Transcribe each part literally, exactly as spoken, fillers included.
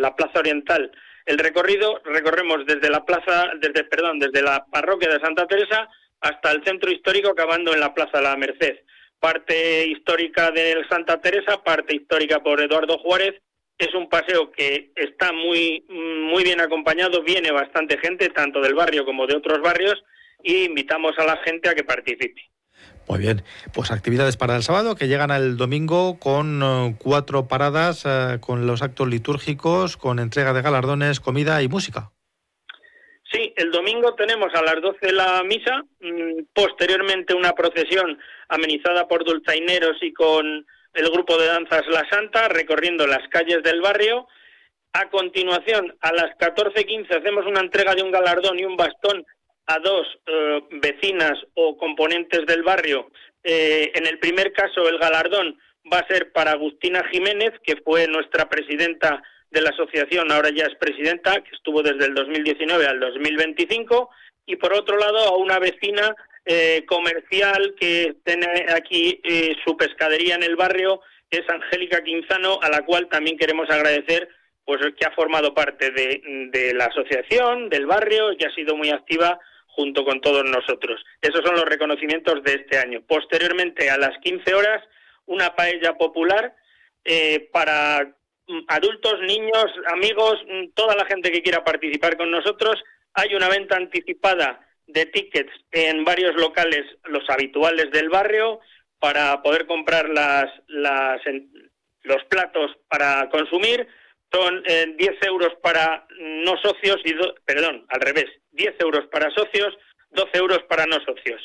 la Plaza Oriental. El recorrido recorremos desde la plaza, desde perdón, desde la parroquia de Santa Teresa hasta el centro histórico, acabando en la Plaza de la Merced. Parte histórica de Santa Teresa, parte histórica por Eduardo Juárez. Es un paseo que está muy muy bien acompañado, viene bastante gente, tanto del barrio como de otros barrios, y invitamos a la gente a que participe. Muy bien, pues actividades para el sábado que llegan al domingo con uh, cuatro paradas, uh, con los actos litúrgicos, con entrega de galardones, comida y música. Sí, el domingo tenemos a las doce la misa, mmm, posteriormente una procesión amenizada por dulzaineros y con el grupo de danzas La Santa, recorriendo las calles del barrio. A continuación, a las catorce quince hacemos una entrega de un galardón y un bastón a dos eh, vecinas o componentes del barrio. Eh, en el primer caso, el galardón va a ser para Agustina Jiménez, que fue nuestra presidenta de la asociación, ahora ya es presidenta, que estuvo desde el dos mil diecinueve al dos mil veinticinco, y por otro lado a una vecina eh, comercial que tiene aquí eh, su pescadería en el barrio, que es Angélica Quinzano, a la cual también queremos agradecer pues que ha formado parte de, de la asociación, del barrio, y ha sido muy activa junto con todos nosotros. Esos son los reconocimientos de este año. Posteriormente, a las quince horas, una paella popular eh, para adultos, niños, amigos, toda la gente que quiera participar con nosotros. Hay una venta anticipada de tickets en varios locales, los habituales del barrio, para poder comprar las, las los platos para consumir. Son eh, diez euros para no socios y, do, perdón, al revés, diez euros para socios, doce euros para no socios.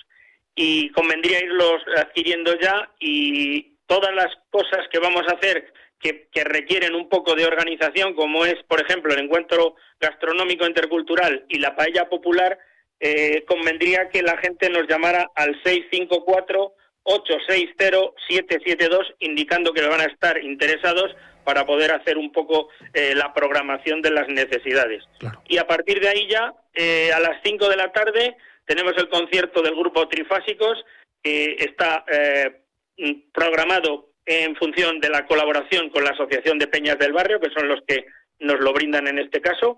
Y convendría irlos adquiriendo ya, y todas las cosas que vamos a hacer que, que requieren un poco de organización, como es, por ejemplo, el encuentro gastronómico intercultural y la paella popular, eh, convendría que la gente nos llamara al seis cinco cuatro, ocho seis cero, siete siete dos, indicando que van a estar interesados para poder hacer un poco eh, la programación de las necesidades. Claro. Y a partir de ahí ya, eh, a las cinco de la tarde, tenemos el concierto del grupo Trifásicos, que está eh, programado en función de la colaboración con la Asociación de Peñas del Barrio, que son los que nos lo brindan en este caso,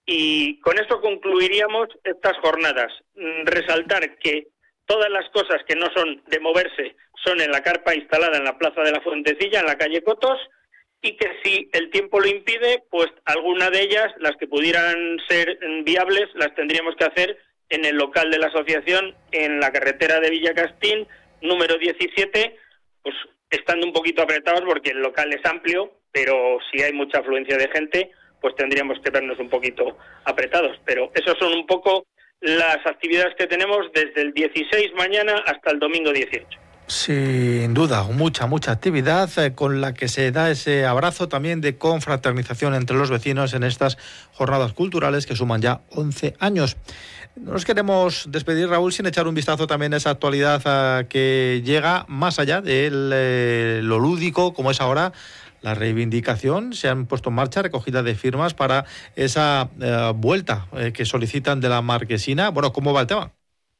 y con esto concluiríamos estas jornadas. Resaltar que todas las cosas que no son de moverse son en la carpa instalada en la Plaza de la Fuentecilla, en la calle Cotos, y que si el tiempo lo impide, pues alguna de ellas, las que pudieran ser viables, las tendríamos que hacer en el local de la asociación, en la carretera de Villacastín, número diecisiete, pues estando un poquito apretados porque el local es amplio, pero si hay mucha afluencia de gente, pues tendríamos que vernos un poquito apretados. Pero esos son un poco las actividades que tenemos desde el dieciséis mañana hasta el domingo dieciocho. Sin duda, mucha, mucha actividad eh, con la que se da ese abrazo también de confraternización entre los vecinos en estas jornadas culturales que suman ya once años. Nos queremos despedir, Raúl, sin echar un vistazo también a esa actualidad eh, que llega más allá de eh, lo lúdico, como es ahora la reivindicación. Se han puesto en marcha recogida de firmas para esa eh, vuelta eh, que solicitan de la Marquesina. Bueno, ¿cómo va el tema?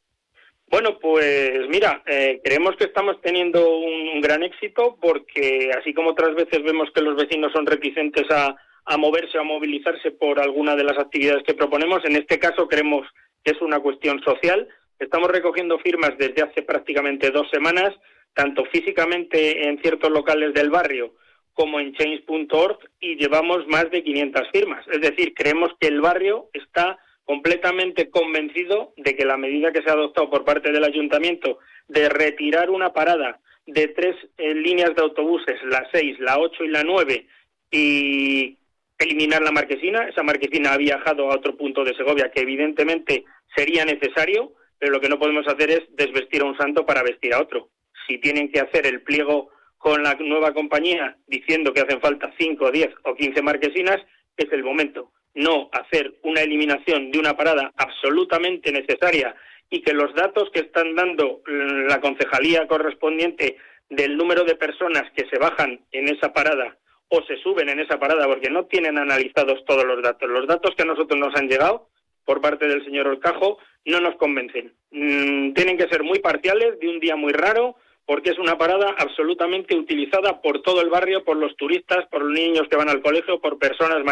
Bueno, pues mira, eh, creemos que estamos teniendo un, un gran éxito, porque así como otras veces vemos que los vecinos son reticentes a, a moverse o a movilizarse por alguna de las actividades que proponemos, en este caso creemos que es una cuestión social. Estamos recogiendo firmas desde hace prácticamente dos semanas, tanto físicamente en ciertos locales del barrio como en change punto org, y llevamos más de quinientas firmas. Es decir, creemos que el barrio está completamente convencido de que la medida que se ha adoptado por parte del ayuntamiento de retirar una parada de tres eh, líneas de autobuses, la seis, la ocho y la nueve, y eliminar la Marquesina, esa Marquesina ha viajado a otro punto de Segovia que evidentemente sería necesario, pero lo que no podemos hacer es desvestir a un santo para vestir a otro. Si tienen que hacer el pliego con la nueva compañía diciendo que hacen falta cinco, diez o quince Marquesinas, es el momento. No hacer una eliminación de una parada absolutamente necesaria, y que los datos que están dando la concejalía correspondiente del número de personas que se bajan en esa parada o se suben en esa parada, porque no tienen analizados todos los datos. Los datos que a nosotros nos han llegado por parte del señor Orcajo no nos convencen. Mm, tienen que ser muy parciales, de un día muy raro, porque es una parada absolutamente utilizada por todo el barrio, por los turistas, por los niños que van al colegio, por personas mayores.